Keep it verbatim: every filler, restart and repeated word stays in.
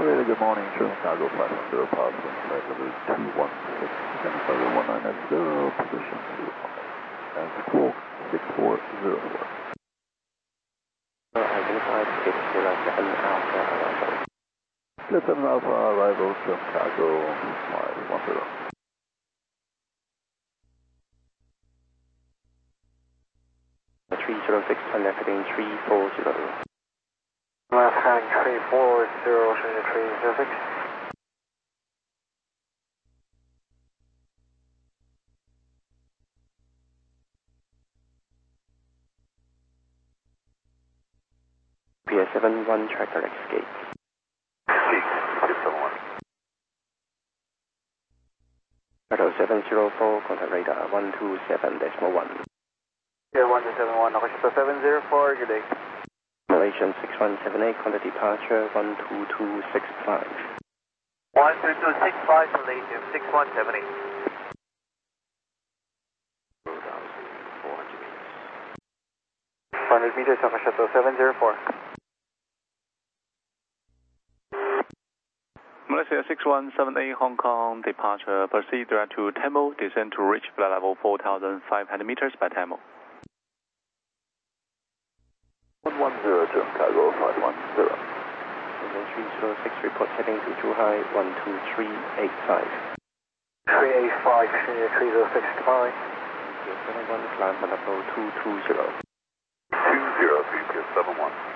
Really good morning, Chicago five one zero, positive, flight level two one six, descending flight level one nine at zero, position zero five, and squawk six four zero four. Identified six zero seven Alpha arrival. Split seven Alpha arrival, Chicago five one zero. three zero six, left heading three four zero. Left heading three four zero, three zero six. P S seven one, track direct escape. six seven one. Echo seven zero four, contact radar one two seven decimal one. Yeah, one two seven one, Novashita seven zero four, good day. Malaysian six one seven eight, contact departure one two two six five. one two two six five, Malaysian six one seven eight. four hundred meters. four hundred meters, Novashita seven zero four. Malaysia six one seven eight, Hong Kong, departure, proceed direct to Tamil, descend to reach flight level four thousand five hundred meters by Tamil. one one zero, Chicago five one zero. three zero six, report heading to Zhuhai one two three eight five. three eight five, three zero six, goodbye. seven one, climb level two two zero. two zero, three seven one.